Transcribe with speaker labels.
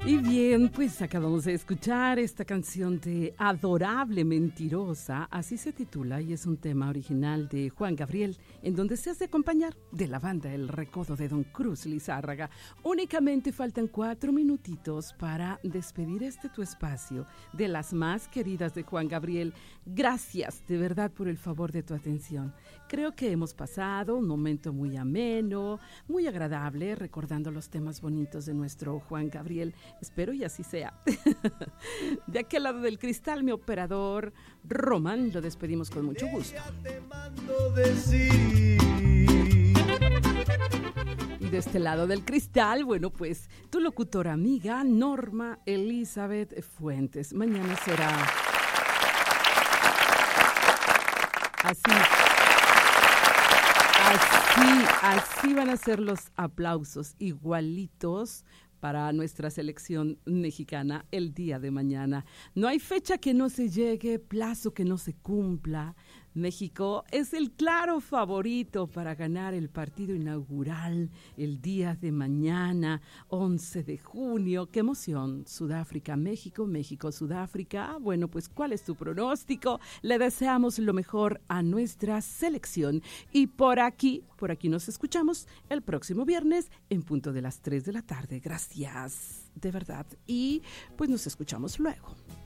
Speaker 1: Y bien, pues acabamos de escuchar esta canción de Adorable Mentirosa, así se titula, y es un tema original de Juan Gabriel, en donde se hace acompañar de la banda El Recodo de Don Cruz Lizárraga. Únicamente faltan 4 minutitos para despedir tu espacio de las más queridas de Juan Gabriel. Gracias de verdad por el favor de tu atención. Creo que hemos pasado un momento muy ameno, muy agradable, recordando los temas bonitos de nuestro Juan Gabriel. Espero y así sea. De aquel lado del cristal, mi operador Román, lo despedimos con mucho gusto. Y de este lado del cristal, bueno, pues tu locutora amiga Norma Elizabeth Fuentes. Mañana será así van a ser los aplausos, igualitos para nuestra selección mexicana el día de mañana. No hay fecha que no se llegue, plazo que no se cumpla. México es el claro favorito para ganar el partido inaugural el día de mañana, 11 de junio. ¡Qué emoción! Sudáfrica, México, México, Sudáfrica. Bueno, pues, ¿cuál es tu pronóstico? Le deseamos lo mejor a nuestra selección. Y por aquí nos escuchamos el próximo viernes en punto de las 3 de la tarde. Gracias, de verdad. Y pues nos escuchamos luego.